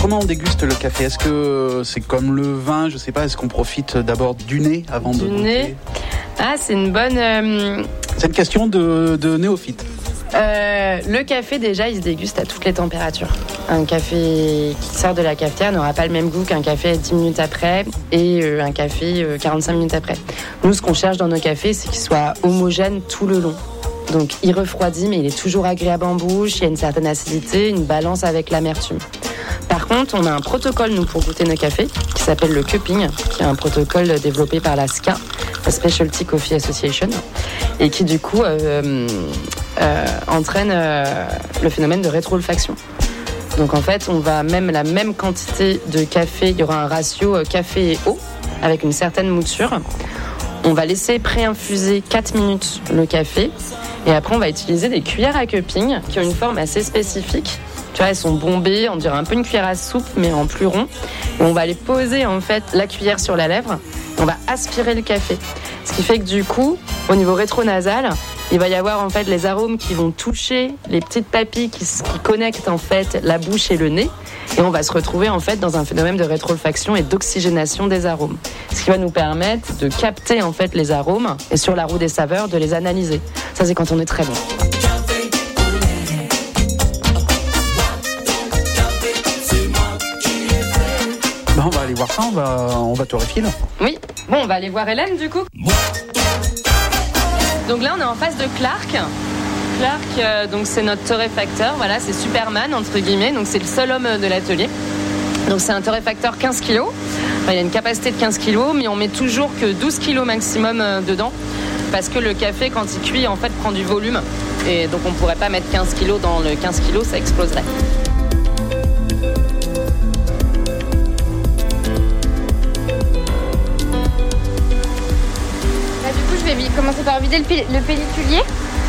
comment on déguste le café ? Est-ce que c'est comme le vin ? Je sais pas, est-ce qu'on profite d'abord du nez avant de goûter ? Ah, c'est une bonne... C'est une question de néophyte. Le café, déjà, il se déguste à toutes les températures. Un café qui sort de la cafetière n'aura pas le même goût qu'un café 10 minutes après et un café 45 minutes après. Nous, ce qu'on cherche dans nos cafés, c'est qu'il soit homogène tout le long. Donc, il refroidit, mais il est toujours agréable en bouche. Il y a une certaine acidité, une balance avec l'amertume. Par contre, on a un protocole, nous, pour goûter nos cafés, qui s'appelle le cupping, qui est un protocole développé par la SCA, la Specialty Coffee Association, et qui, du coup, entraîne le phénomène de rétro-olfaction. Donc, en fait, on va même la même quantité de café, il y aura un ratio café et eau, avec une certaine mouture. On va laisser pré-infuser 4 minutes le café, et après, on va utiliser des cuillères à cupping, qui ont une forme assez spécifique. Tu vois, elles sont bombées, on dirait un peu une cuillère à soupe, mais en plus rond. Et on va aller poser, en fait, la cuillère sur la lèvre. On va aspirer le café. Ce qui fait que, du coup, au niveau rétronasal, il va y avoir, en fait, les arômes qui vont toucher les petites papilles qui connectent, en fait, la bouche et le nez. Et on va se retrouver, en fait, dans un phénomène de rétro-olfaction et d'oxygénation des arômes. Ce qui va nous permettre de capter, en fait, les arômes et, sur la roue des saveurs, de les analyser. Ça, c'est quand on est très bon. On va aller voir ça, on va torréfier là. Oui, bon, on va aller voir Hélène du coup. Donc là, on est en face de Clark. Clark, donc c'est notre torréfacteur, voilà, c'est Superman entre guillemets, donc c'est le seul homme de l'atelier. Donc c'est un torréfacteur 15 kg. Enfin, il a une capacité de 15 kg, mais on met toujours que 12 kg maximum dedans, parce que le café, quand il cuit, en fait, prend du volume. Et donc on pourrait pas mettre 15 kg dans le 15 kg, ça exploserait. Je vais commencer par vider le pelliculier.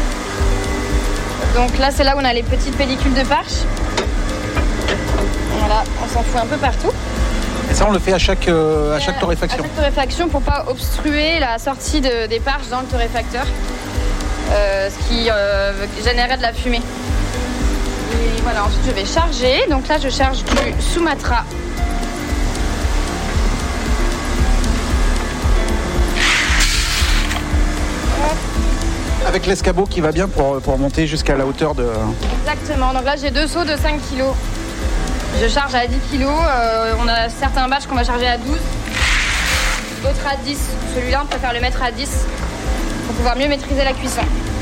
Donc là, c'est là où on a les petites pellicules de parche. Voilà, on s'en fout un peu partout. Et ça, on le fait à chaque torréfaction. À chaque torréfaction pour pas obstruer la sortie des parches dans le torréfacteur, ce qui générait de la fumée. Et voilà, ensuite je vais charger. Donc là, je charge du Sumatra. Avec l'escabeau qui va bien pour monter jusqu'à la hauteur de... Exactement, donc là j'ai 2 seaux de 5 kg. Je charge à 10 kg, on a certains batchs qu'on va charger à 12, d'autres à 10. Celui-là on préfère le mettre à 10 pour pouvoir mieux maîtriser la cuisson.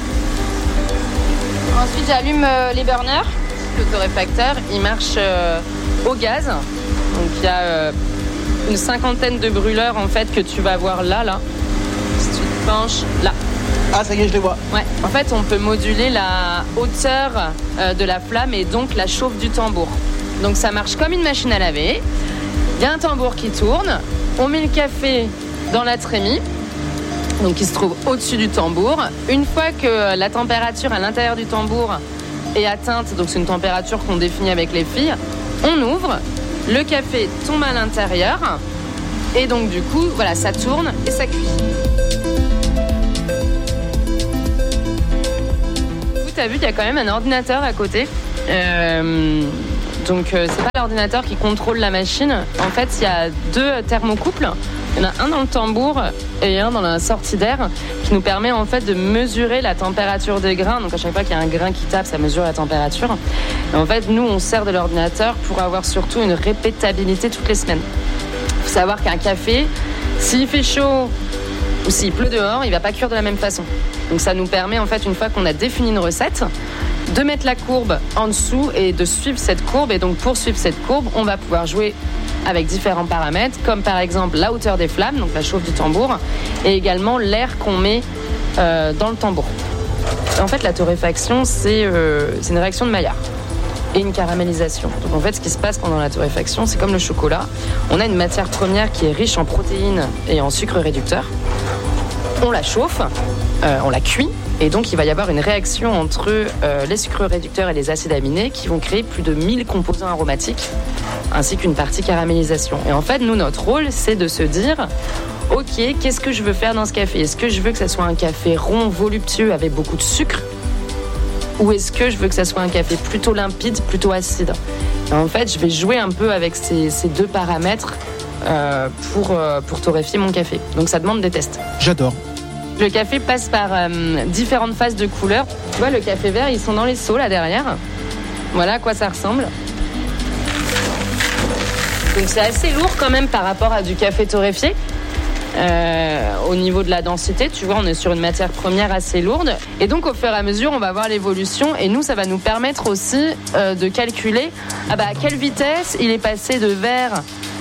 Ensuite j'allume les burners. Le torréfacteur, il marche au gaz. Donc il y a une cinquantaine de brûleurs en fait que tu vas voir là. Si tu te penches là. Ah, ça y est, je les vois. Ouais, en fait, on peut moduler la hauteur de la flamme et donc la chauffe du tambour. Donc, ça marche comme une machine à laver. Il y a un tambour qui tourne. On met le café dans la trémie, donc qui se trouve au-dessus du tambour. Une fois que la température à l'intérieur du tambour est atteinte, donc c'est une température qu'on définit avec les filles, on ouvre, le café tombe à l'intérieur et donc, du coup, voilà, ça tourne et ça cuit. Tu as vu, il y a quand même un ordinateur à côté. Donc, c'est pas l'ordinateur qui contrôle la machine. En fait, il y a 2 thermocouples. Il y en a un dans le tambour et un dans la sortie d'air qui nous permet en fait de mesurer la température des grains. Donc, à chaque fois qu'il y a un grain qui tape, ça mesure la température. Et en fait, nous, on sert de l'ordinateur pour avoir surtout une répétabilité toutes les semaines. Il faut savoir qu'un café, s'il fait chaud ou s'il pleut dehors, il va pas cuire de la même façon. Donc ça nous permet en fait, une fois qu'on a défini une recette, de mettre la courbe en dessous et de suivre cette courbe. Et donc pour suivre cette courbe, on va pouvoir jouer avec différents paramètres, comme par exemple la hauteur des flammes, donc la chauffe du tambour, et également l'air qu'on met dans le tambour. En fait, la torréfaction, c'est une réaction de Maillard et une caramélisation. Donc en fait, ce qui se passe pendant la torréfaction, c'est comme le chocolat. On a une matière première qui est riche en protéines et en sucre réducteur. On la chauffe, on la cuit, et donc il va y avoir une réaction entre les sucres réducteurs et les acides aminés qui vont créer plus de 1000 composants aromatiques, ainsi qu'une partie caramélisation. Et en fait, nous, notre rôle, c'est de se dire, ok, qu'est-ce que je veux faire dans ce café ? Est-ce que je veux que ça soit un café rond, voluptueux, avec beaucoup de sucre ? Ou est-ce que je veux que ça soit un café plutôt limpide, plutôt acide ? En fait, je vais jouer un peu avec ces deux paramètres pour torréfier mon café. Donc ça demande des tests. J'adore. Le café passe par différentes phases de couleur. Tu vois, le café vert, ils sont dans les seaux là derrière. Voilà à quoi ça ressemble. Donc c'est assez lourd quand même par rapport à du café torréfié. Au niveau de la densité, tu vois, on est sur une matière première assez lourde. Et donc, au fur et à mesure, on va voir l'évolution. Et nous, ça va nous permettre aussi de calculer à quelle vitesse il est passé de vert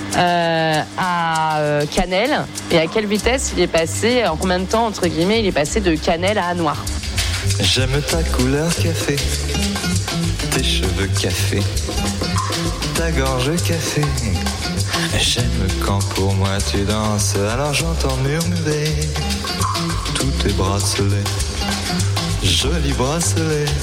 à cannelle. Et à quelle vitesse il est passé, en combien de temps, entre guillemets, il est passé de cannelle à noir. J'aime ta couleur café, tes cheveux café, ta gorge café. J'aime quand pour moi tu danses, alors j'entends murmurer tous tes bracelets, jolis bracelets.